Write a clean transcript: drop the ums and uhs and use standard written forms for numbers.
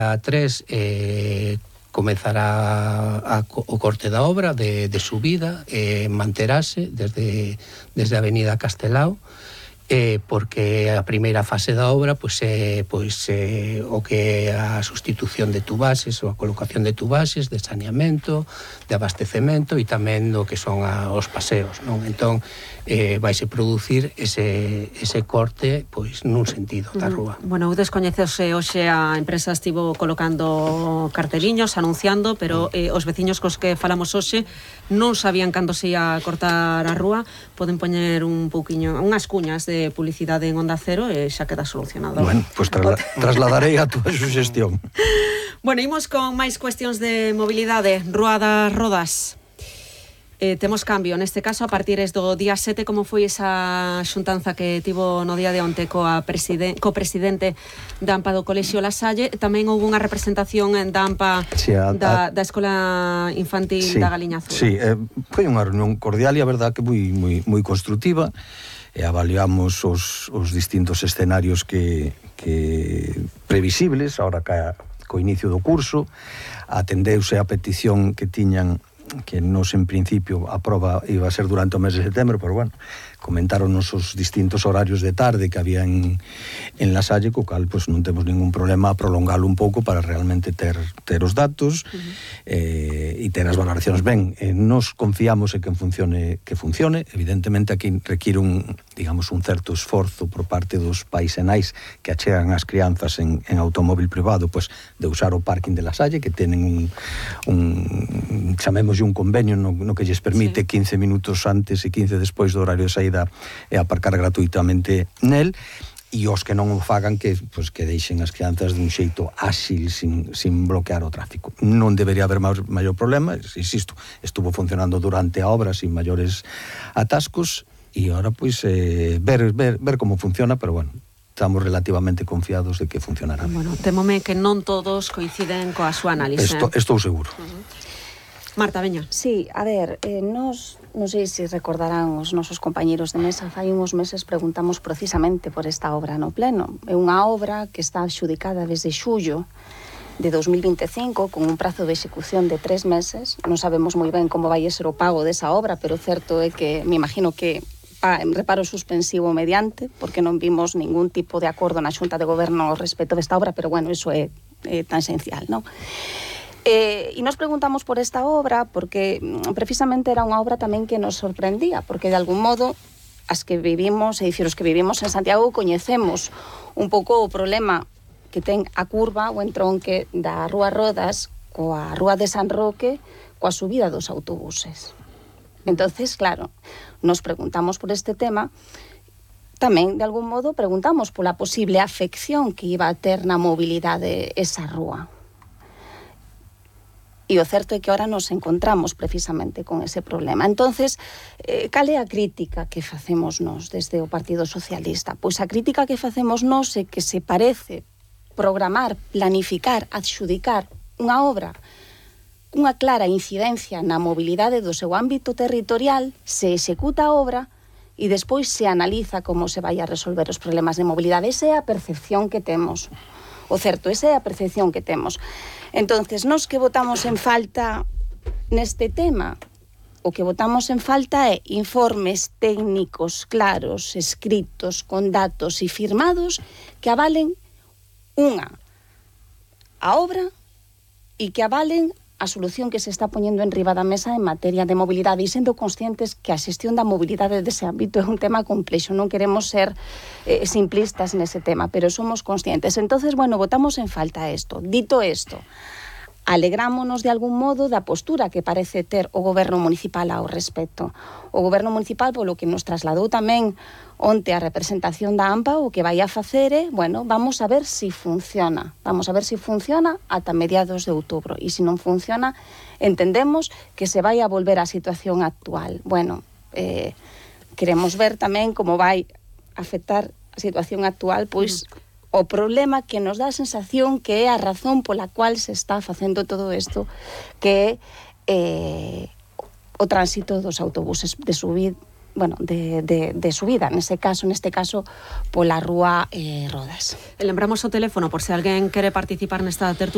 A 3 comezará o corte da obra de subida, manterase desde a avenida Castelao, porque a primeira fase da obra o que é a sustitución de tubases ou a colocación de tubases, de saneamento, de abastecemento e tamén do que son os paseos, non? Entón vaise producir ese corte nun sentido da rúa. Bueno, eu descoñecese hoxe a empresa estivo colocando carteliños, anunciando, pero os veciños cos que falamos hoxe non sabían cando se ia cortar a rúa. Poden poñer un pouquiño, unhas cuñas de publicidade en Onda Cero e xa queda solucionado. Bueno, pois trasladarei a túa suxestión. Bueno, imos con máis cuestións de mobilidade. Rúa das Rodas. Temos cambio, neste caso, a partir do día 7, como foi esa xuntanza que tivo no día de onte co presidente da AMPA do Colexio La Salle. Tamén houve unha representación da AMPA da Escola Infantil da Galiña Azul. Sí, foi unha reunión cordial e a verdad que moi constructiva. Avaliamos os distintos escenarios que previsibles ahora co inicio do curso. Atendeuse a petición que tiñan, que nos en principio a proba iba a ser durante o mes de setembro, pero bueno, comentaronos os distintos horarios de tarde que había en La Salle, co cal pues, non temos ningún problema a prolongalo un pouco para realmente ter os datos e ter as valoracións ben. Nos confiamos en que funcione. Evidentemente aquí require un certo esforzo por parte dos pais e nais que achegan as crianzas en automóvil privado, pues, de usar o parking de La Salle, que tenen chamemos un convenio no que lles permite 15 minutos antes e 15 despois do horario de saída e aparcar gratuitamente nel, e os que non o fagan que deixen as crianzas dun xeito áxil sin bloquear o tráfico. Non debería haber maior problema, insisto, estuvo funcionando durante a obra sin maiores atascos e ahora ver como funciona, pero bueno, estamos relativamente confiados de que funcionará. Bueno, temome que non todos coinciden coa súa análise. Estou seguro. Marta, veña. Sí, a ver, non sei se recordarán os nosos compañeiros de mesa, fai uns meses preguntamos precisamente por esta obra no pleno. É unha obra que está adxudicada desde xullo de 2025 con un prazo de execución de 3 meses. Non sabemos moi ben como vai ser o pago desa obra, pero certo é que me imagino que reparo suspensivo mediante, porque non vimos ningún tipo de acordo na Xunta de Goberno ao respecto desta obra, pero bueno, iso é tan esencial, non? E nos preguntamos por esta obra porque precisamente era unha obra tamén que nos sorprendía, porque de algún modo os que vivimos en Santiago coñecemos un pouco o problema que ten a curva, o entronque da Rúa Rodas coa Rúa de San Roque, coa subida dos autobuses. Entonces, claro, nos preguntamos por este tema. Tamén, de algún modo, preguntamos pola posible afección que iba a ter na mobilidade esa rúa. E o certo é que ahora nos encontramos precisamente con ese problema. Entonces, cal é a crítica que facemos nós desde o Partido Socialista? Pois a crítica que facemos nós é que se parece programar, planificar, adxudicar unha obra unha clara incidencia na mobilidade do seu ámbito territorial, se executa a obra e despois se analiza como se vai a resolver os problemas de mobilidade. Esa é a percepción que temos. O certo, esa é a percepción que temos. Entonces, nós que votamos en falta neste tema, o que votamos en falta é informes técnicos claros, escritos, con datos e firmados que avalen a obra e que avalen a solución que se está poñendo en riba da mesa en materia de mobilidade, e sendo conscientes que a xestión da mobilidade dese ámbito é un tema complexo. Non queremos ser simplistas nese tema, pero somos conscientes. Entonces, bueno, votamos en falta isto. Dito isto, alegrámonos de algún modo da postura que parece ter o goberno municipal ao respecto. O goberno municipal, polo que nos trasladou tamén onte a representación da AMPA, o que vai a facer é, bueno, vamos a ver si funciona. Vamos a ver si funciona ata mediados de outubro. E se non funciona, entendemos que se vai a volver á situación actual. Bueno, queremos ver tamén como vai afectar a situación actual, pois o problema que nos dá a sensación que é a razón pola cual se está facendo todo isto, que é o tránsito dos autobuses de subida, de subida, neste caso pola Rúa Rodas. Lembramos o teléfono por se alguén quere participar nesta tertulia.